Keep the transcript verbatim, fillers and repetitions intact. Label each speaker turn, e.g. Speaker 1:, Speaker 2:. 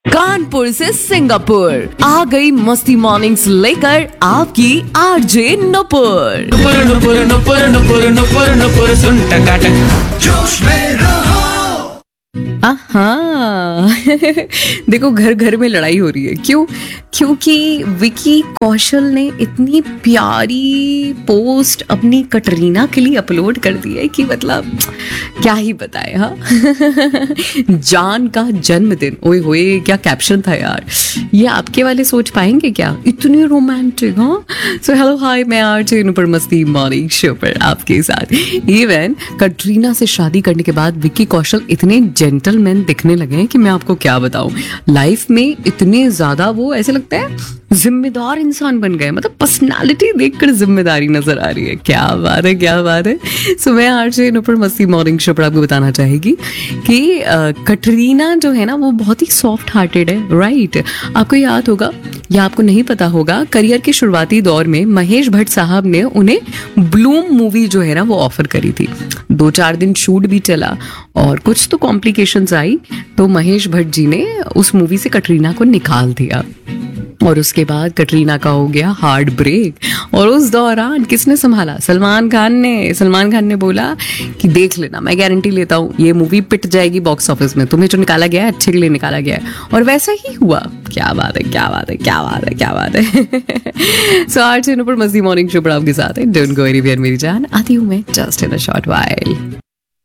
Speaker 1: कानपुर से सिंगापुर आ गई मस्ती मॉर्निंग्स लेकर आपकी आरजे नुपुर।
Speaker 2: नुपुर नुपुर नुपुर नुपुर नुपुर नुपुर सुन टकाटक जोश में रहो।
Speaker 1: हाँ देखो घर घर में लड़ाई हो रही है। क्यों? क्योंकि विकी कौशल ने इतनी प्यारी पोस्ट अपनी कटरीना के लिए अपलोड कर दी है कि मतलब क्या ही बताए। हाँ जान का जन्मदिन, ओए होए क्या कैप्शन था यार। ये आपके वाले सोच पाएंगे क्या? इतनी रोमांटिक। हाँ सो हेलो हाय, मैं आरजे नुपुर मस्ती मॉर्निंग शो पर आपके साथ। इवन कटरीना से शादी करने के बाद विकी कौशल इतने जेंटलमैन दिखने लगे हैं कि मैं आपको क्या बताऊं। लाइफ में इतने ज्यादा वो ऐसे लगता है जिम्मेदार इंसान बन गए। मतलब पर्सनालिटी देखकर जिम्मेदारी नजर आ रही है। क्या बात है, क्या बात है। सो मैं आरजे नुपुर मस्ती मॉर्निंग शो पर आपको बताना चाहेगी कि आ, कटरीना जो है ना वो बहुत ही सॉफ्ट हार्टेड है। राइट, आपको याद होगा या आपको नहीं पता होगा, करियर के शुरुआती दौर में महेश भट्ट साहब ने उन्हें ब्लूम मूवी जो है ना वो ऑफर करी थी। दो चार दिन शूट भी चला और कुछ तो कॉम्प्लिकेशंस आई तो महेश भट्ट जी ने उस मूवी से कटरीना को निकाल दिया और उसके बाद कटरीना का हो गया हार्ट ब्रेक। और उस दौरान किसने संभाला? सलमान खान ने। सलमान खान ने बोला कि देख लेना, मैं गारंटी लेता हूँ ये मूवी पिट जाएगी बॉक्स ऑफिस में, तुम्हें जो निकाला गया है अच्छे के लिए निकाला गया है। और वैसा ही हुआ। क्या बात है, क्या बात है, क्या बात है, क्या बात है। सो आरजे नुपुर मस्ती मॉर्निंग शो पर आपके साथ है। डोंट गो एनीवेयर मेरी जान, आती हूँ मैं just in a short while.